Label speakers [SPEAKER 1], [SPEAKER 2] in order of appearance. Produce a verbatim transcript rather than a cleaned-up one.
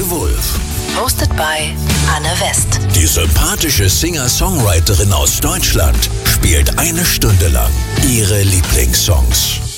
[SPEAKER 1] Radio Wolf.
[SPEAKER 2] Hosted by Anne West.
[SPEAKER 1] Die sympathische Singer-Songwriterin aus Deutschland spielt eine Stunde lang ihre Lieblingssongs.